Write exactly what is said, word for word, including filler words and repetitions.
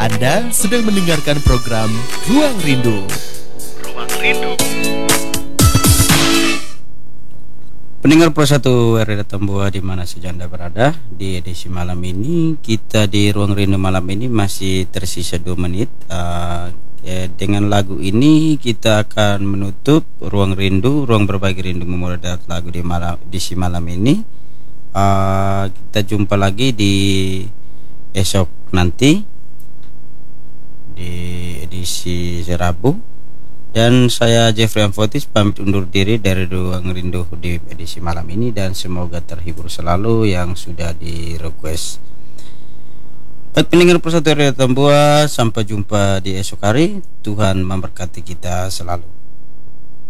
Anda sedang mendengarkan program Ruang Rindu. Ruang Rindu. Pendengar Pro satu R R Tambua di mana saja Anda berada, di edisi malam ini kita di Ruang Rindu malam ini masih tersisa dua menit. Uh, eh, dengan lagu ini kita akan menutup Ruang Rindu, ruang berbagi rindu memori dan lagu di malam edisi malam ini. Uh, kita jumpa lagi di esok nanti di edisi Rabu. Dan saya Jeffrey Amfotis pamit undur diri dari Ruang Rindu di edisi malam ini, dan semoga terhibur selalu yang sudah di request. Baik pendengar Persatu R R Tambua, sampai jumpa di esok hari. Tuhan memberkati kita selalu.